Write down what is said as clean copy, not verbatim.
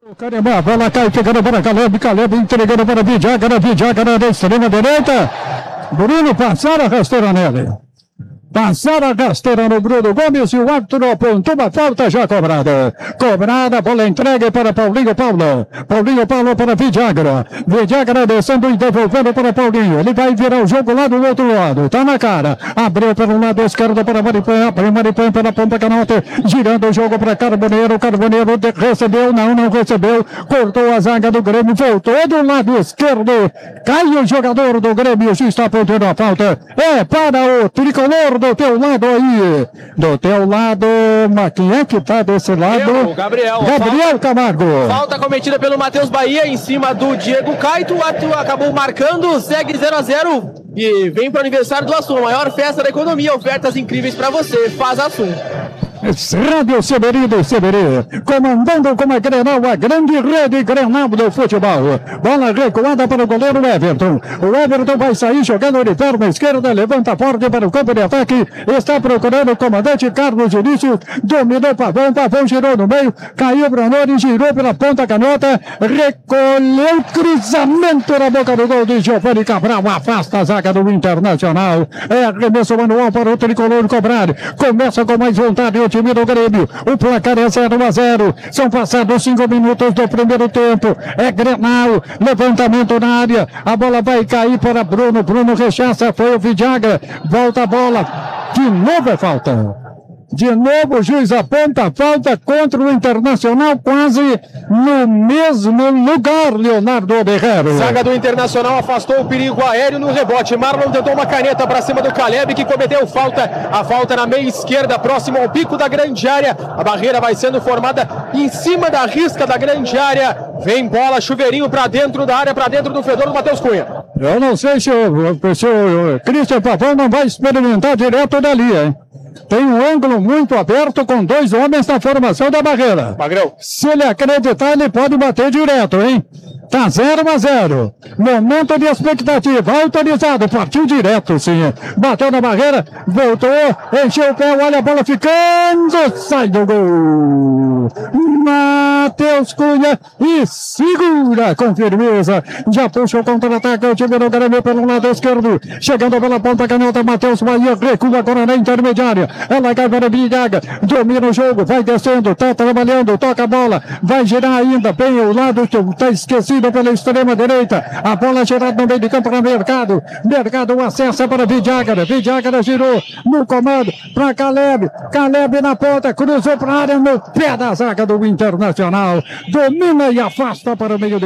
O Carembá, a bola cai, chegando para Caleb, Caleb entregando para Vidiágara, Vidiágara da extrema direita. Bruno passaram a rasteira nele. Passaram a rasteira no Bruno Gomes e o árbitro apontou uma falta já cobrada. Cobrada, bola entregue para Paulinho Paulo. Paulinho Paulo para Vidiágara. Vidiágara descendo e devolvendo para Paulinho. Ele vai virar o jogo lá do outro lado. Tá na cara. Abriu pelo lado esquerdo para Maripan. Abriu Maripan pela ponta canota. Girando o jogo para Carboneiro. Carboneiro recebeu, não recebeu. Cortou a zaga do Grêmio. Voltou do lado esquerdo. Cai o jogador do Grêmio. Já está apontando a falta. É para o tricolor do teu lado aí. Do teu lado. Mas quem é que tá desse lado? Gabriel Camargo. Falta cometida pelo Matheus Bahia em cima do Diego Caito. O árbitro acabou marcando. Segue 0-0. E vem para o aniversário do Assum. Maior festa da economia. Ofertas incríveis para você. Faz Assum. Rádio Severino Severi, comandando com a Grenal, a grande rede Grenal do futebol. Bola recuada para o goleiro Everton. O Everton vai sair jogando de perna esquerda, levanta forte para o campo de ataque. Está procurando o comandante Carlos Vinícius. Dominou Pavão, Pavão girou no meio, caiu Branoni, girou pela ponta canhota, recolheu cruzamento na boca do gol de Giovanni Cabral. Afasta a zaga do Internacional. É arremesso manual para o tricolor cobrar. Começa com mais vontade o time do Grêmio. O placar é 0-0. São passados 5 minutos do primeiro tempo. É Grenal. Levantamento na área. A bola vai cair para Bruno. Bruno rechaça. Foi o Vidiágara. Volta a bola. De novo é falta. De novo o juiz aponta falta contra o Internacional, quase no mesmo lugar, Leonardo Berrero. Zaga do Internacional afastou o perigo aéreo no rebote. Marlon tentou uma caneta para cima do Caleb, que cometeu falta. A falta na meia esquerda, próximo ao pico da grande área. A barreira vai sendo formada em cima da risca da grande área. Vem bola, chuveirinho para dentro da área, para dentro do fedor do Matheus Cunha. Eu não sei se o Cristian Pavão não vai experimentar direto dali, hein? Tem um ângulo muito aberto com dois homens na formação da barreira. Magrão. Se ele acreditar, ele pode bater direto, hein? Tá 0-0. Momento de expectativa. Autorizado. Partiu direto, sim. Bateu na barreira. Voltou. Encheu o pé. Olha a bola ficando. Sai do gol. Matheus Cunha. E segura com firmeza. Já puxa o contra-ataque. O time do Grêmio pelo lado esquerdo. Chegando pela ponta canhota. Matheus Bahia recua agora na intermediária. Ela cai para Vidiágara. Domina o jogo. Vai descendo. Tá trabalhando. Toca a bola. Vai girar ainda. Bem o lado que tá esquecido pela extrema direita, a bola girada no meio de campo para Mercado. Mercado acessa para Vidiágara. Vidiágara girou no comando para Caleb. Caleb na ponta, cruzou para a área no pé da zaga do Internacional. Domina e afasta para o meio de